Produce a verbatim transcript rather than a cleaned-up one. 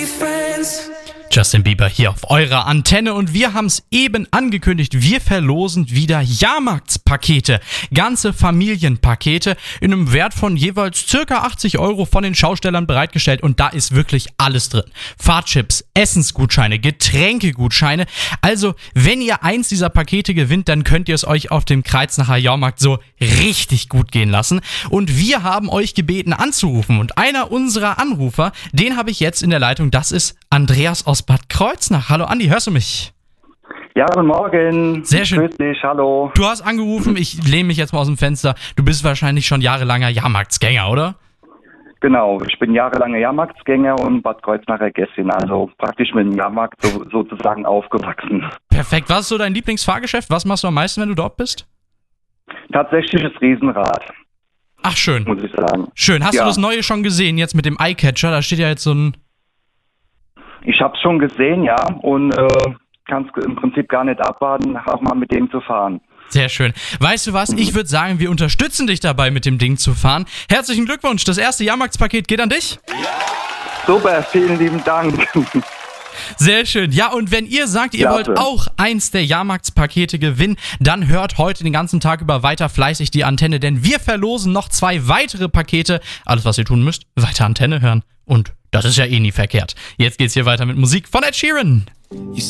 Justin Bieber hier auf eurer Antenne und wir haben es eben angekündigt, wir verlosen wieder Jahrmarktspakete, ganze Familienpakete in einem Wert von jeweils circa achtzig Euro von den Schaustellern bereitgestellt und da ist wirklich alles drin. Fahrtchips, Essensgutscheine, Getränkegutscheine, also wenn ihr eins dieser Pakete gewinnt, dann könnt ihr es euch auf dem Kreuznacher Jahrmarkt so richtig gut gehen lassen und wir haben euch gebeten anzurufen und einer unserer Anrufer, den habe ich jetzt in der Leitung, das ist Andreas aus Bad Kreuznach. Hallo Andi, hörst du mich? Ja, guten Morgen. Sehr schön. Grüß dich, hallo. Du hast angerufen, ich lehne mich jetzt mal aus dem Fenster. Du bist wahrscheinlich schon jahrelanger Jahrmarktsgänger, oder? Genau, ich bin jahrelanger Jahrmarktsgänger und Bad Kreuznacher Gästin, also praktisch mit dem Jahrmarkt so, sozusagen aufgewachsen. Perfekt. Was ist so dein Lieblingsfahrgeschäft? Was machst du am meisten, wenn du dort bist? Tatsächlich das Riesenrad, Ach, schön. muss ich sagen. Schön. Hast Ja. du das Neue schon gesehen, jetzt mit dem Eyecatcher? Da steht ja jetzt so ein... Ich habe es schon gesehen, ja, und äh, kann es im Prinzip gar nicht abwarten, auch mal mit dem zu fahren. Sehr schön. Weißt du was? Ich würde sagen, wir unterstützen dich dabei, mit dem Ding zu fahren. Herzlichen Glückwunsch. Das erste Jahrmarktspaket geht an dich. Super, vielen lieben Dank. Sehr schön. Ja, und wenn ihr sagt, ihr Klasse. wollt auch eins der Jahrmarktspakete gewinnen, dann hört heute den ganzen Tag über weiter fleißig die Antenne, denn wir verlosen noch zwei weitere Pakete. Alles, was ihr tun müsst, weiter Antenne hören. Und das ist ja eh nie verkehrt. Jetzt geht's hier weiter mit Musik von Ed Sheeran.